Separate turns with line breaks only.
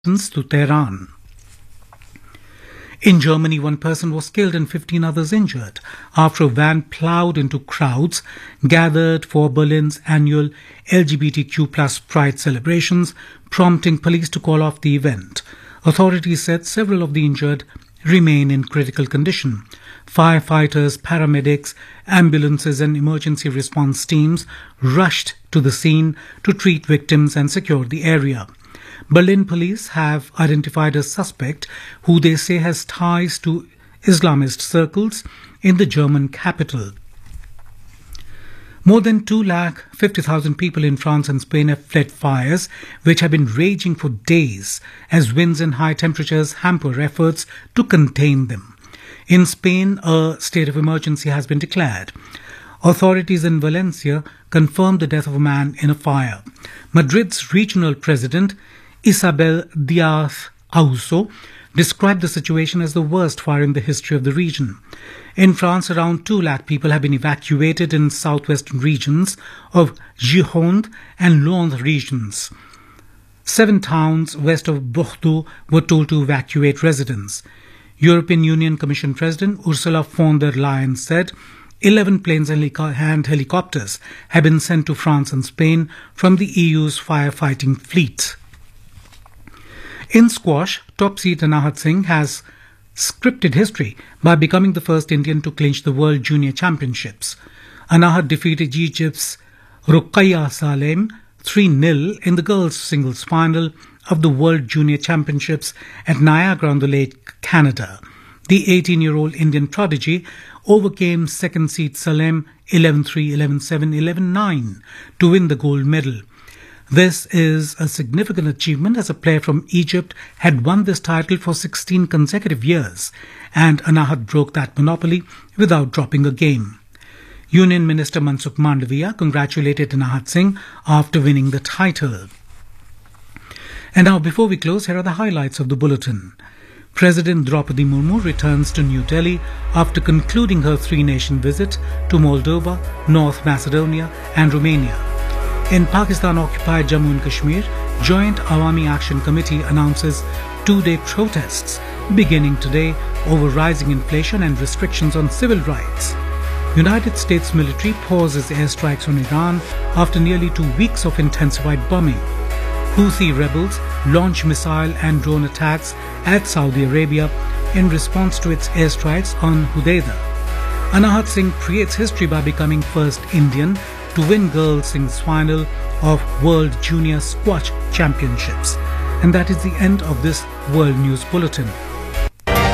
to Tehran. In Germany, one person was killed and 15 others injured after a van ploughed into crowds gathered for Berlin's annual LGBTQ+ Pride celebrations, prompting police to call off the event. Authorities said several of the injured remain in critical condition. Firefighters, paramedics, ambulances and emergency response teams rushed to the scene to treat victims and secure the area. Berlin police have identified a suspect who they say has ties to Islamist circles in the German capital. More than 250,000 people in France and Spain have fled fires which have been raging for days as winds and high temperatures hamper efforts to contain them. In Spain, a state of emergency has been declared. Authorities in Valencia confirmed the death of a man in a fire. Madrid's regional president, Isabel Díaz Ayuso, described the situation as the worst fire in the history of the region. In France, around 2 lakh people have been evacuated in southwestern regions of Gironde and Londres regions. 7 towns west of Bordeaux were told to evacuate residents. European Union Commission President Ursula von der Leyen said 11 planes and helicopters have been sent to France and Spain from the EU's firefighting fleet. In squash, top seed Anahat Singh has scripted history by becoming the first Indian to clinch the World Junior Championships. Anahat defeated Egypt's Ruqayya Salem 3-0 in the girls' singles final of the World Junior Championships at Niagara-on-the-Lake, Canada. The 18-year-old Indian prodigy overcame second seed Salem 11-3, 11-7, 11-9 to win the gold medal. This is a significant achievement as a player from Egypt had won this title for 16 consecutive years, and Anahat broke that monopoly without dropping a game. Union Minister Mansukh Mandaviya congratulated Anahat Singh after winning the title. And now, before we close, here are the highlights of the bulletin. President Draupadi Murmu returns to New Delhi after concluding her 3-nation visit to Moldova, North Macedonia and Romania. In Pakistan-occupied Jammu and Kashmir, Joint Awami Action Committee announces 2-day protests beginning today over rising inflation and restrictions on civil rights. United States military pauses airstrikes on Iran after nearly 2 weeks of intensified bombing. Houthi rebels launch missile and drone attacks at Saudi Arabia in response to its airstrikes on Hodeidah. Anahat Singh creates history by becoming first Indian to win girls' singles final of World Junior Squash Championships. And that is the end of this World News Bulletin.